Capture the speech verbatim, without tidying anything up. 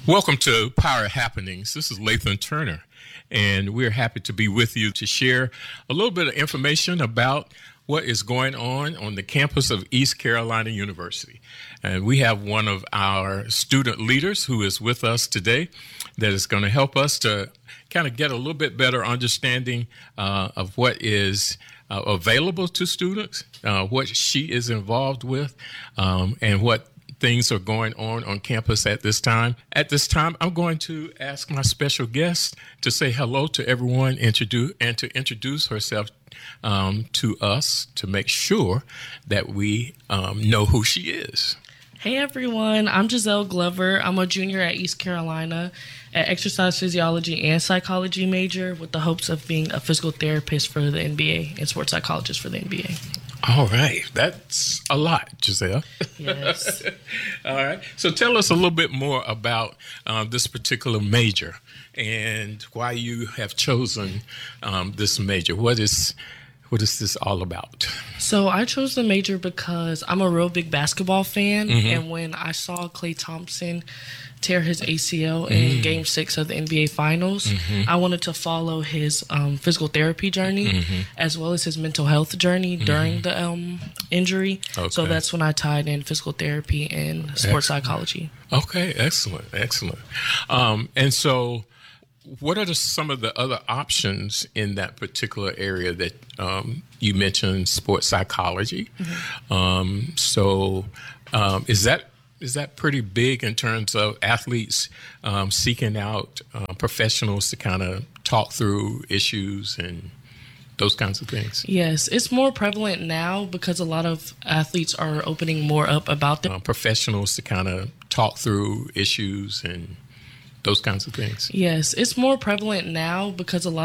Welcome to Power Happenings. This is Lathan Turner, and we're happy to be with you to share a little bit of information about what is going on on the campus of East Carolina University. And we have one of our student leaders who is with us today that is going to help us to kind of get a little bit better understanding uh, of what is uh, available to students, uh, what she is involved with, um, and what things are going on on campus at this time. At this time, I'm going to ask my special guest to say hello to everyone, introduce and to introduce herself um, to us to make sure that we um, know who she is. Hey everyone, I'm Giselle Glover. I'm a junior at East Carolina, at exercise physiology and psychology major with the hopes of being a physical therapist for the N B A and sports psychologist for the N B A. All right. That's a lot, Giselle. Yes. All right. So tell us a little bit more about uh, this particular major and why you have chosen um, this major. What is what is this all about? So I chose the major because I'm a real big basketball fan. Mm-hmm. And when I saw Klay Thompson tear his A C L in mm-hmm. Game six of the N B A Finals, mm-hmm. I wanted to follow his um, physical therapy journey mm-hmm. as well as his mental health journey mm-hmm. during the um, injury. Okay. So that's when I tied in physical therapy and sports excellent. psychology. Okay, excellent, excellent. Um, and so what are the, some of the other options in that particular area that um, you mentioned, sports psychology? Mm-hmm. Um, so um, is that Is that pretty big in terms of athletes um, seeking out uh, professionals to kind of talk through issues and those kinds of things? Yes, it's more prevalent now because a lot of athletes are opening more up about them. Uh, professionals to kind of talk through issues and those kinds of things. Yes, it's more prevalent now because a lot